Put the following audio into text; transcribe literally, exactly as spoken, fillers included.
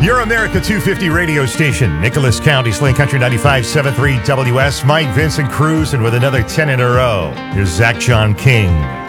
Your America two fifty radio station, Nicholas County, Slane Country ninety-five point seven three W S. Mike, Vincent Cruz, and with another ten in a row, here's Zach John King.